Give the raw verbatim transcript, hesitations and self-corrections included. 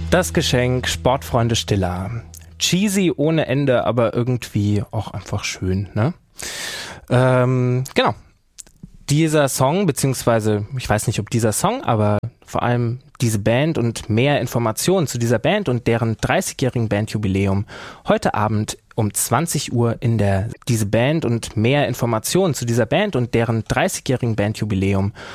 Das Geschenk, Sportfreunde Stiller. Cheesy ohne Ende, aber irgendwie auch einfach schön, ne? Ähm, genau. Dieser Song, beziehungsweise, ich weiß nicht, ob dieser Song, aber vor allem diese Band und mehr Informationen zu dieser Band und deren dreißigjährigen Bandjubiläum heute Abend um zwanzig Uhr in der, diese Band und mehr Informationen zu dieser Band und deren dreißigjährigen Bandjubiläum